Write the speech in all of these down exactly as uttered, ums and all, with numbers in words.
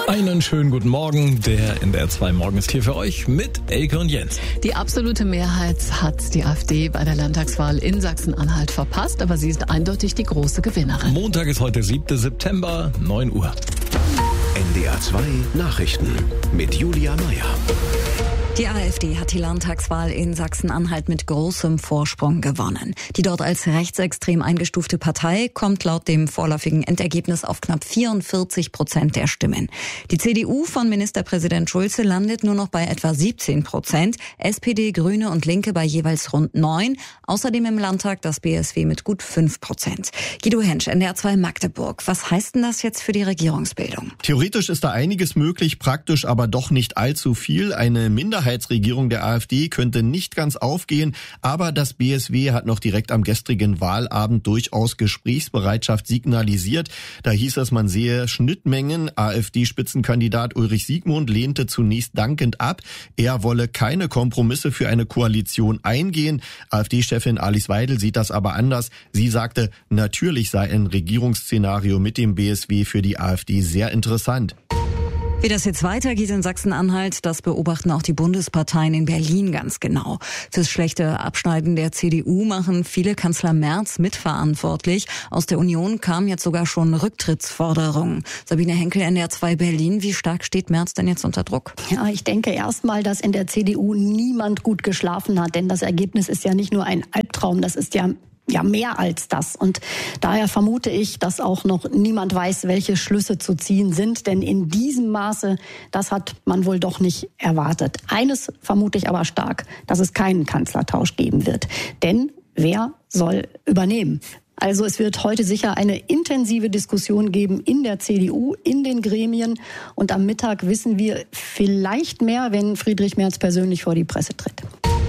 Einen schönen guten Morgen. Der N D R zwei Morgen ist hier für euch mit Elke und Jens. Die absolute Mehrheit hat die AfD bei der Landtagswahl in Sachsen-Anhalt verpasst, aber sie ist eindeutig die große Gewinnerin. Montag ist heute siebter September, neun Uhr. N D R zwei Nachrichten mit Julia Meyer. Die AfD hat die Landtagswahl in Sachsen-Anhalt mit großem Vorsprung gewonnen. Die dort als rechtsextrem eingestufte Partei kommt laut dem vorläufigen Endergebnis auf knapp vierundvierzig Prozent der Stimmen. Die C D U von Ministerpräsident Schulze landet nur noch bei etwa siebzehn Prozent, S P D, Grüne und Linke bei jeweils rund neun, außerdem im Landtag das B S W mit gut fünf Prozent. Guido Hensch, N D R zwei Magdeburg. Was heißt denn das jetzt für die Regierungsbildung? Theoretisch ist da einiges möglich, praktisch aber doch nicht allzu viel. Eine Minderheit Regierung der AfD könnte nicht ganz aufgehen, aber das B S W hat noch direkt am gestrigen Wahlabend durchaus Gesprächsbereitschaft signalisiert. Da hieß es, man sehe Schnittmengen. AfD-Spitzenkandidat Ulrich Siegmund lehnte zunächst dankend ab. Er wolle keine Kompromisse für eine Koalition eingehen. AfD-Chefin Alice Weidel sieht das aber anders. Sie sagte, natürlich sei ein Regierungsszenario mit dem B S W für die AfD sehr interessant. Wie das jetzt weitergeht in Sachsen-Anhalt, das beobachten auch die Bundesparteien in Berlin ganz genau. Fürs schlechte Abschneiden der C D U machen viele Kanzler Merz mitverantwortlich. Aus der Union kamen jetzt sogar schon Rücktrittsforderungen. Sabine Henkel, N D R zwei Berlin. Wie stark steht Merz denn jetzt unter Druck? Ja, ich denke erstmal, dass in der C D U niemand gut geschlafen hat. Denn das Ergebnis ist ja nicht nur ein Albtraum, das ist ja Ja, mehr als das. Und daher vermute ich, dass auch noch niemand weiß, welche Schlüsse zu ziehen sind. Denn in diesem Maße, das hat man wohl doch nicht erwartet. Eines vermute ich aber stark, dass es keinen Kanzlertausch geben wird. Denn wer soll übernehmen? Also es wird heute sicher eine intensive Diskussion geben in der C D U, in den Gremien. Und am Mittag wissen wir vielleicht mehr, wenn Friedrich Merz persönlich vor die Presse tritt.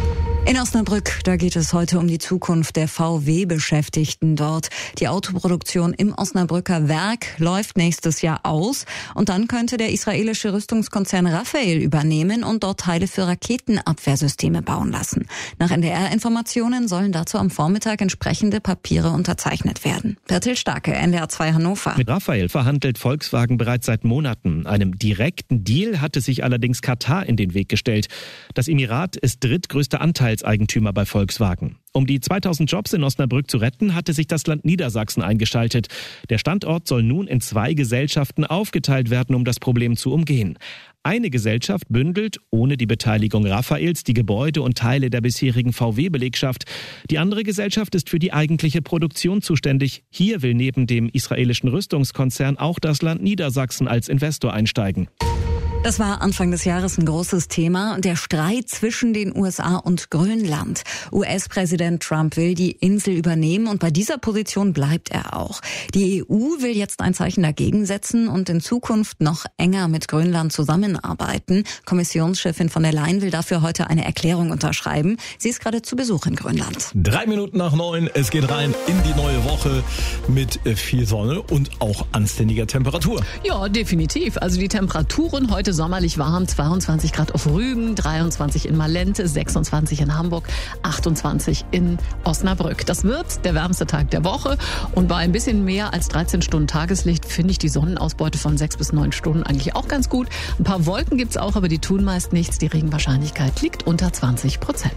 In Osnabrück, da geht es heute um die Zukunft der V W-Beschäftigten dort. Die Autoproduktion im Osnabrücker Werk läuft nächstes Jahr aus und dann könnte der israelische Rüstungskonzern Rafael übernehmen und dort Teile für Raketenabwehrsysteme bauen lassen. Nach N D R-Informationen sollen dazu am Vormittag entsprechende Papiere unterzeichnet werden. Bertil Starke, N D R zwei Hannover. Mit Rafael verhandelt Volkswagen bereits seit Monaten. Einem direkten Deal hatte sich allerdings Katar in den Weg gestellt. Das Emirat ist drittgrößter Anteil Eigentümer bei Volkswagen. Um die zweitausend Jobs in Osnabrück zu retten, hatte sich das Land Niedersachsen eingeschaltet. Der Standort soll nun in zwei Gesellschaften aufgeteilt werden, um das Problem zu umgehen. Eine Gesellschaft bündelt ohne die Beteiligung Rafaels die Gebäude und Teile der bisherigen V W-Belegschaft. Die andere Gesellschaft ist für die eigentliche Produktion zuständig. Hier will neben dem israelischen Rüstungskonzern auch das Land Niedersachsen als Investor einsteigen. Das war Anfang des Jahres ein großes Thema, der Streit zwischen den U S A und Grönland. U S-Präsident Trump will die Insel übernehmen und bei dieser Position bleibt er auch. Die E U will jetzt ein Zeichen dagegen setzen und in Zukunft noch enger mit Grönland zusammenarbeiten. Kommissionschefin von der Leyen will dafür heute eine Erklärung unterschreiben. Sie ist gerade zu Besuch in Grönland. Drei Minuten nach neun, es geht rein in die neue Woche mit viel Sonne und auch anständiger Temperatur. Ja, definitiv. Also die Temperaturen heute sommerlich warm, zweiundzwanzig Grad auf Rügen, dreiundzwanzig in Malente, sechsundzwanzig in Hamburg, achtundzwanzig in Osnabrück. Das wird der wärmste Tag der Woche und bei ein bisschen mehr als dreizehn Stunden Tageslicht finde ich die Sonnenausbeute von sechs bis neun Stunden eigentlich auch ganz gut. Ein paar Wolken gibt's auch, aber die tun meist nichts. Die Regenwahrscheinlichkeit liegt unter zwanzig Prozent.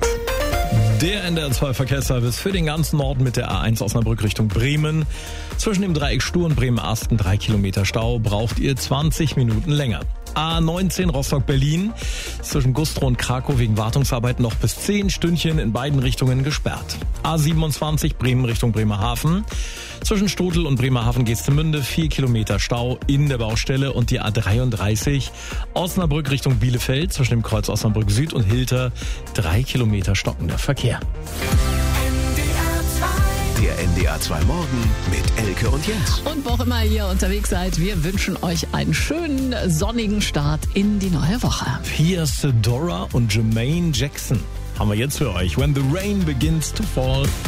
Der N D R zwei Verkehrsservice für den ganzen Norden mit der A eins Osnabrück Richtung Bremen. Zwischen dem Dreieck Stur und Bremen-Asten drei Kilometer Stau, braucht ihr zwanzig Minuten länger. A neunzehn Rostock-Berlin, zwischen Gustrow und Krakow wegen Wartungsarbeiten noch bis zehn Stündchen in beiden Richtungen gesperrt. A siebenundzwanzig Bremen Richtung Bremerhaven, zwischen Stotel und Bremerhaven-Geestemünde vier Kilometer Stau in der Baustelle und die A dreiunddreißig Osnabrück Richtung Bielefeld, zwischen dem Kreuz Osnabrück Süd und Hilter drei Kilometer stockender Verkehr. Der N D R zwei Morgen mit Elke und Jens. Und wo auch immer ihr unterwegs seid, wir wünschen euch einen schönen, sonnigen Start in die neue Woche. Hier ist Dora und Jermaine Jackson. Haben wir jetzt für euch. When the rain begins to fall.